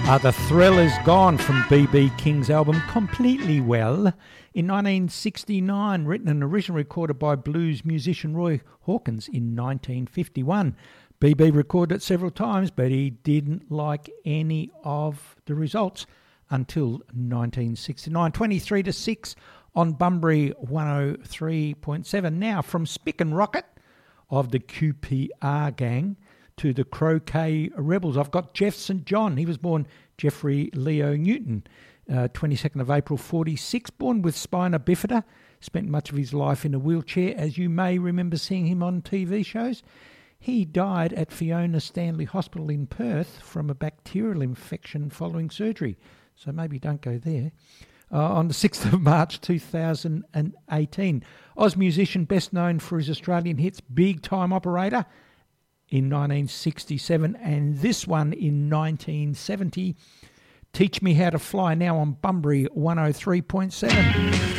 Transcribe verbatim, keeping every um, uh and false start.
Uh, the Thrill Is Gone from B B King's album Completely Well in nineteen sixty-nine, written and originally recorded by blues musician Roy Hawkins in nineteen fifty-one. B B recorded it several times, but he didn't like any of the results until nineteen sixty-nine. twenty-three to six on Bunbury one oh three point seven. Now from Spick and Rocket of the Q P R gang to the Croquet Rebels. I've got Jeff Saint John. He was born Jeffrey Leo Newton, uh, twenty-second of April forty-six, born with spina bifida, spent much of his life in a wheelchair, as you may remember seeing him on T V shows. He died at Fiona Stanley Hospital in Perth from a bacterial infection following surgery, so maybe don't go there. Uh, on the sixth of March two thousand eighteen. Oz musician best known for his Australian hits Big Time Operator in nineteen sixty-seven and this one in nineteen seventy. Teach Me How to Fly, now on Bunbury one oh three point seven.